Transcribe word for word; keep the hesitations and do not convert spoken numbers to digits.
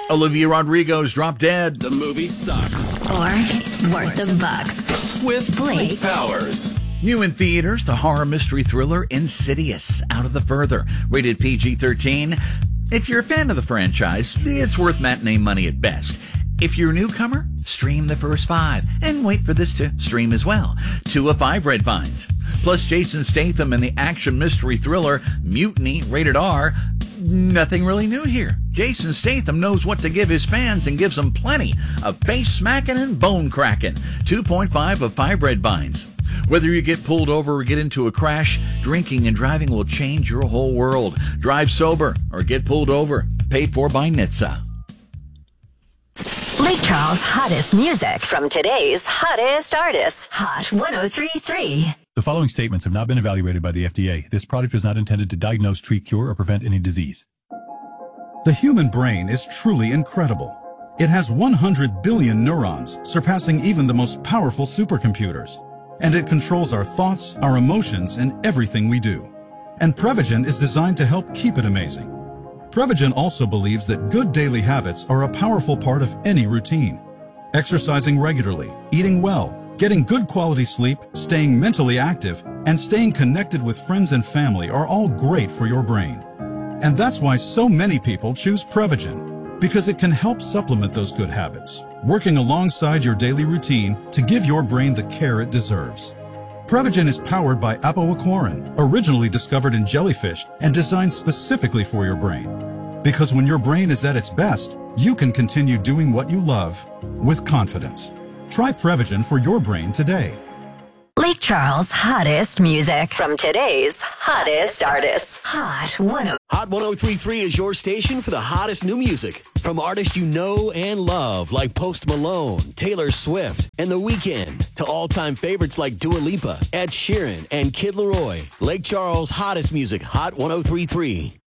Olivia Rodrigo's Drop Dead. The movie sucks. Or it's worth the bucks. With Blake Powers. New in theaters, the horror mystery thriller Insidious, Out of the Further, rated P G thirteen. If you're a fan of the franchise, it's worth matinee money at best. If you're a newcomer, stream the first five and wait for this to stream as well. Two of five red vines. Plus Jason Statham in the action mystery thriller Mutiny, rated R. Nothing really new here. Jason Statham knows what to give his fans and gives them plenty of face smacking and bone cracking. two point five of five red vines. Whether you get pulled over or get into a crash, drinking and driving will change your whole world. Drive sober or get pulled over. Paid for by N H T S A. Lake Charles' hottest music from today's hottest artists. Hot one oh three point three. The following statements have not been evaluated by the F D A. This product is not intended to diagnose, treat, cure, or prevent any disease. The human brain is truly incredible. It has one hundred billion neurons, surpassing even the most powerful supercomputers. And it controls our thoughts, our emotions, and everything we do. And Prevagen is designed to help keep it amazing. Prevagen also believes that good daily habits are a powerful part of any routine. Exercising regularly, eating well, getting good quality sleep, staying mentally active, and staying connected with friends and family are all great for your brain. And that's why so many people choose Prevagen, because it can help supplement those good habits, working alongside your daily routine to give your brain the care it deserves. Prevagen is powered by apoaquarin, originally discovered in jellyfish and designed specifically for your brain. Because when your brain is at its best, you can continue doing what you love with confidence. Try Prevagen for your brain today. Lake Charles' hottest music from today's hottest artists. Hot one oh. Hot one oh three point three is your station for the hottest new music. From artists you know and love like Post Malone, Taylor Swift, and The Weeknd, to all-time favorites like Dua Lipa, Ed Sheeran, and Kid Laroi. Lake Charles' hottest music, Hot one oh three point three.